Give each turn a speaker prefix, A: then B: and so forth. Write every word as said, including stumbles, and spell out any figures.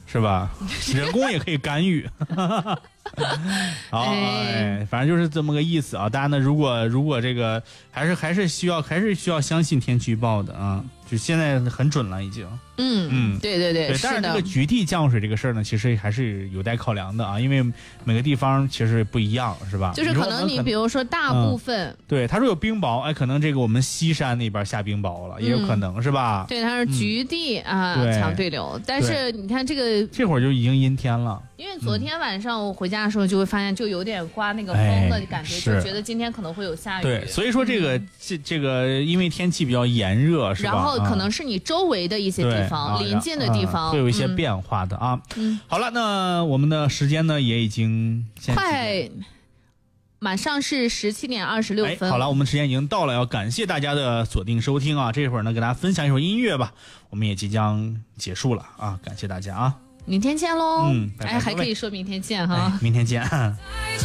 A: 是吧？人工也可以干预。好，哎，反正就是这么个意思啊。大家呢，如果如果这个还是还是需要还是需要相信天气预报的啊，就现在很准了已经。
B: 嗯嗯，对对对，
A: 对，但是这个局地降水这个事儿呢，其实还是有待考量的啊，因为每个地方其实不一样，是吧？
B: 就是可能你比如说大部分，
A: 嗯、对，他说有冰雹，哎，可能这个我们西山那边下冰雹了，也有可能、嗯、是吧？
B: 对，它是局地、嗯、啊强对流，但是你看这个
A: 这会儿就已经阴天了。
B: 因为昨天晚上我回家的时候就会发现，就有点刮那个风的感觉，哎、就觉得今天可能会有下雨。
A: 对，所以说这个、嗯、这这个，因为天气比较炎热，是吧？
B: 然后可能是你周围的一些地方、临近的地方、
A: 啊、会有一些变化的啊。
B: 嗯，
A: 好了，那我们的时间呢也已经
B: 快，马上是十七点二十六分。
A: 好了，我们时间已经到了，要感谢大家的锁定收听啊！这会儿呢，给大家分享一首音乐吧，我们也即将结束了啊！感谢大家啊！
B: 明天见喽！
A: 嗯，拜拜
B: 哎，还可以说明天见哈，
A: 哎、明天见。